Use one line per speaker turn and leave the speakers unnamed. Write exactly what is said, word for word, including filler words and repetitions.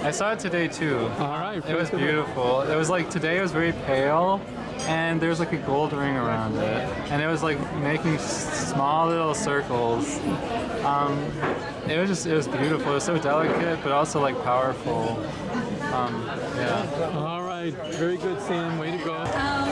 I saw it today too.
All right.
It was
praise the Lord.
beautiful. It was like today it was very pale, and there was like a gold ring around it, and it was like making s- small little circles. Um, it was just it was beautiful. It was so delicate, but also like powerful. Um, yeah.
All right. Very good, Sam. Way to go.
Um,